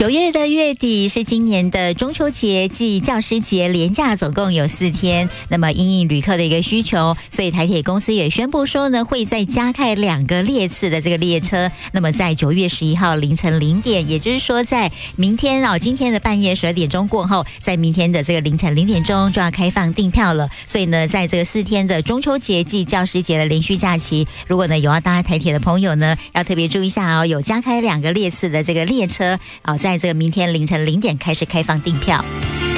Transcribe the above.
9月的月底是今年的中秋节暨教师节连假，总共有4天。那么因应旅客的一个需求，所以台铁公司也宣布说呢，会再加开2个列次的这个列车。那么在9月11号凌晨0点，也就是说在明天今天的半夜12点钟过后，在明天的这个凌晨0点钟就要开放订票了。所以呢，在这个4天的中秋节暨教师节的连续假期，如果呢有要搭台铁的朋友呢，要特别注意一下有加开2个列次的这个列车在这个明天凌晨0点开始开放订票。